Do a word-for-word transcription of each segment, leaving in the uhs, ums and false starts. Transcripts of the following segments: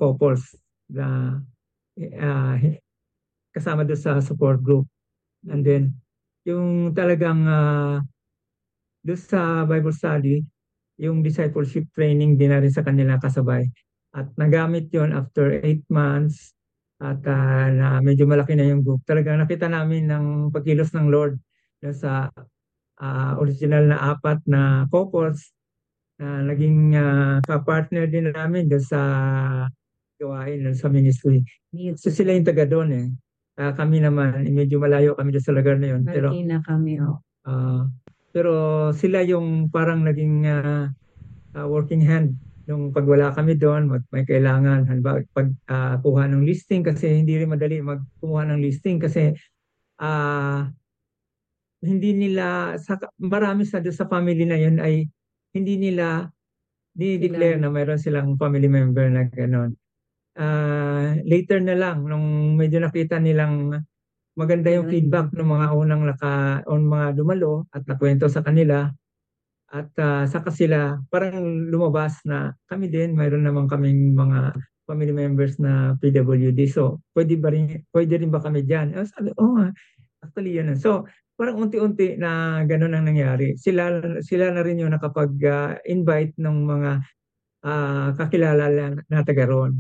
couples na uh, kasama doon sa support group. And then, yung talagang uh, doon sa Bible study, yung discipleship training din na rin sa kanila kasabay. At nagamit yon after eight months at uh, na medyo malaki na yung group. Talagang nakita namin ng pagkilos ng Lord sa uh, original na apat na couples na naging uh, kapartner din namin doon sa gawain doon sa ministry. So sila yung taga doon eh. Uh, kami naman, medyo malayo kami doon sa lugar na yun. Pero, na kami, oh. uh, pero sila yung parang naging uh, uh, working hand nung pag wala kami doon, may kailangan halimbawa pag uh, kuha ng listing kasi hindi rin madali magkuha ng listing kasi uh, hindi nila sa marami sa sa family na yun ay hindi nila di-declare na mayroon silang family member na gano'n. Uh, later na lang nung medyo nakita nilang maganda yung feedback ng mga unang naka on mga dumalo at nakwento sa kanila. At uh, saka sila parang lumabas na kami din, mayroon naman kaming mga family members na P W D. So, pwede ba rin, pwede rin ba kami dyan? Eh, sabi, oh, actually yun. So, parang unti-unti na gano'n ang nangyari. Sila, sila na rin yung nakapag-invite uh, ng mga uh, kakilala na, na taga roon.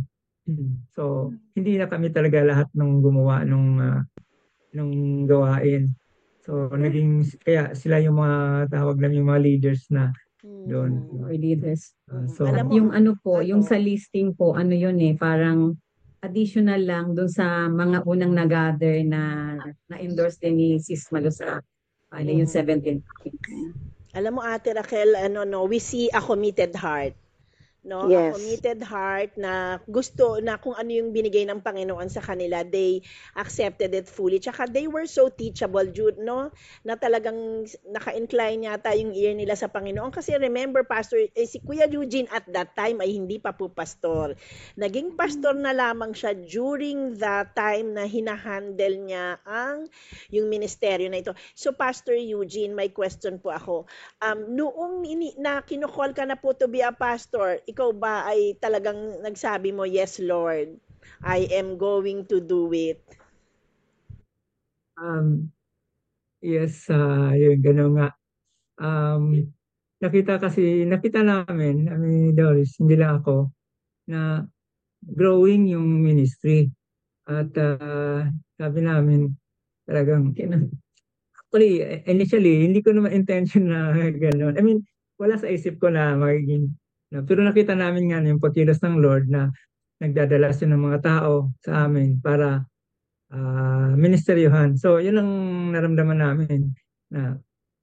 So, hindi na kami talaga lahat nung gumawa nung, uh, nung gawain. So, naging, kaya sila yung mga tawag namin yung mga leaders na doon. Or leaders. Uh, so, At yung ano po, yung sa listing po, ano yun eh, parang additional lang doon sa mga unang nag-gather na na-endorse din ni Sis Malusa. Ano yung seventeen. Alam mo, Ate Raquel, ano, no, we see a committed heart. No, Yes. a committed heart na gusto na kung ano yung binigay ng Panginoon sa kanila, they accepted it fully. Tsaka they were so teachable, Jude, no? Na talagang naka-incline yata yung ear nila sa Panginoon. Kasi remember, Pastor, eh, si Kuya Eugene at that time ay hindi pa po pastor. Naging pastor na lamang siya during the time na hinahandle niya ang yung ministeryo na ito. So, Pastor Eugene, may question po ako. Um, noong ini, na kinukol ka na po to be a pastor, ikaw ba ay talagang nagsabi mo, yes, Lord, I am going to do it? Um, yes, uh, yun, gano'n nga. Um, nakita kasi, nakita namin, I mean, Doris, hindi lang ako, na growing yung ministry. At uh, sabi namin, talagang, actually, initially, hindi ko naman intention na gano'n. I mean, wala sa isip ko na magiging, na, pero nakita namin nga yung pagkilos ng Lord na nagdadala siya ng mga tao sa amin para uh, ministeryohan. So, yun ang naramdaman namin na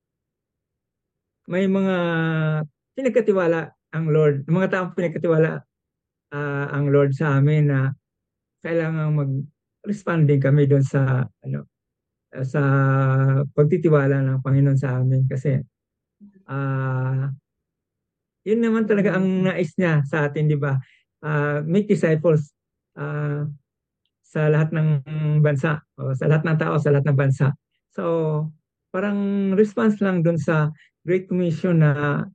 may mga pinagkatiwala ang Lord, mga taong pinagkatiwala uh, ang Lord sa amin na kailangan mag-respond din kami doon sa ano sa pagtitiwala ng Panginoon sa amin kasi uh, yun naman talaga ang nais niya sa atin, di ba? Uh, make disciples uh, sa lahat ng bansa o sa lahat ng tao sa lahat ng bansa. So, parang response lang doon sa Great Commission na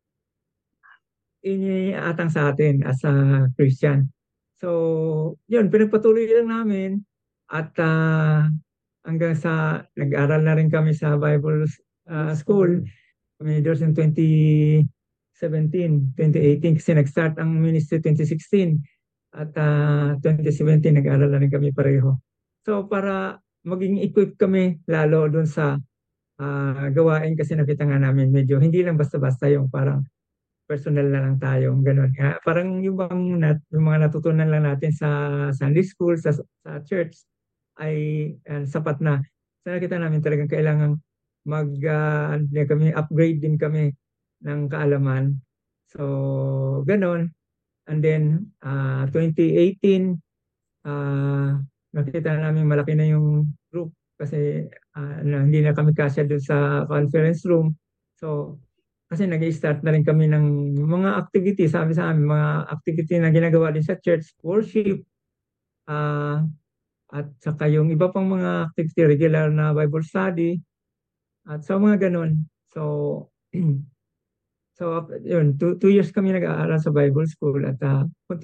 iniatang sa atin as a Christian. So, yun, pinagpatuloy lang namin at uh, hanggang sa nag-aral na rin kami sa Bible uh, school. Kami doon in twenty seventeen, twenty eighteen kasi nag-start ang ministry twenty sixteen at uh, twenty seventeen nag-aral na rin kami pareho. So, para maging equipped kami lalo doon sa uh, gawain kasi nakita nga namin medyo hindi lang basta-basta yung parang personal na lang tayo, ganun. Uh, parang yung, bang nat, yung mga natutunan lang natin sa Sunday school, sa, sa church, ay uh, sapat na. So nakita namin talagang kailangan mag, uh, kami, upgrade din kami ng kaalaman. So, ganun. And then, uh, twenty eighteen, uh, nakita namin malaki na yung group kasi uh, na, hindi na kami kasya doon sa conference room. So, kasi nag-start na rin kami ng mga activity, sabi sa amin, mga activity na ginagawa din sa church, worship, uh, at saka yung iba pang mga activity, regular na Bible study, at sa so, mga ganun. So, so yun, two, two years kami nag-aaral sa Bible school at uh,